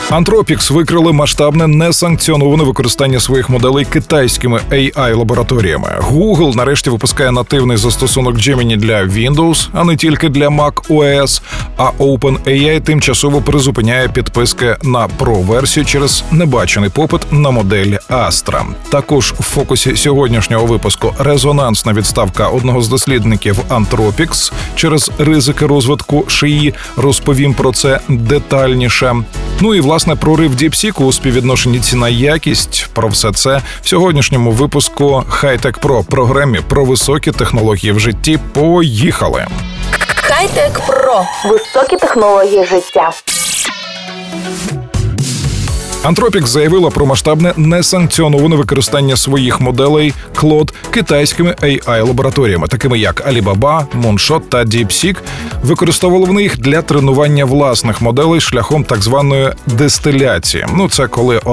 Anthropic викрили масштабне несанкціоноване використання своїх моделей китайськими AI-лабораторіями. Google нарешті випускає нативний застосунок Gemini для Windows, а не тільки для Mac OS, а OpenAI тимчасово призупиняє підписки на Pro-версію через небачений попит на модель Astra. Також в фокусі сьогоднішнього випуску резонансна відставка одного з дослідників Anthropic через ризики розвитку ШИІ. Розповім про це детальніше. Ну і, власне, прорив DeepSeek у співвідношенні ціна-якість. Про все це в сьогоднішньому випуску High-Tech Pro, програмі про високі технології в житті. Поїхали! High-Tech Pro – високі технології життя. Anthropic заявила про масштабне несанкціоноване використання своїх моделей Claude китайськими AI-лабораторіями, такими як Alibaba, Moonshot та DeepSeek. Використовували вони їх для тренування власних моделей шляхом так званої дистиляції. Це коли